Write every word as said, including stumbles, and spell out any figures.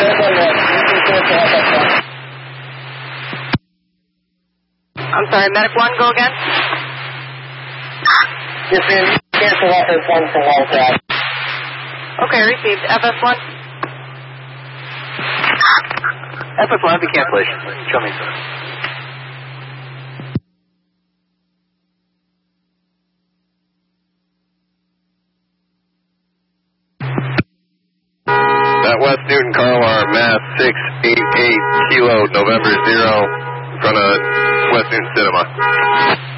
I'm sorry, Medic one, go again? Yes, ma'am. Cancel F S one for Wildcat. Okay, received. F S one? F S one, have the cancellation. Show me, sir. That West Newton car alarm, mass six eight eight kilo, November zero, in front of West Newton Cinema.